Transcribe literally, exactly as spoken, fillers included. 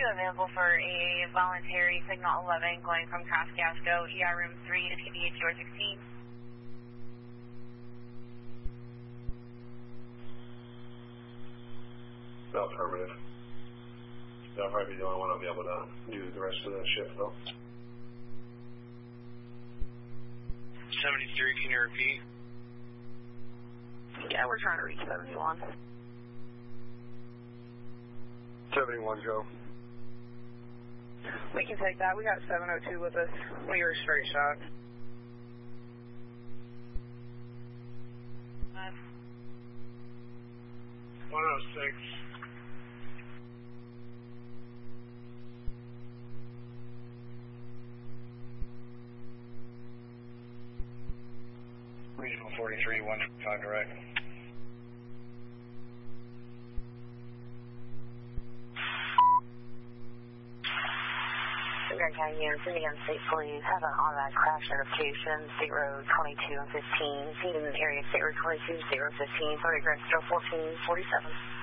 available for a voluntary signal eleven going from Kosciuszko, E R room three to T D H U R sixteen. No, affirmative. That'll probably be the only one I'll be able to do the rest of the shift, though. seventy-three, can you repeat? Yeah, we're trying to reach seventy-one. seventy-one, Joe. We can take that. We got seven oh two with us. We were straight shot. Uh, one oh six. Regional forty-three, one five direct. Grand County units, Indiana State Police have an automatic crash notification, State Road twenty-two and fifteen, Eden area, State Road twenty-two, State Road fifteen, sorry, Grand Central fourteen forty-seven.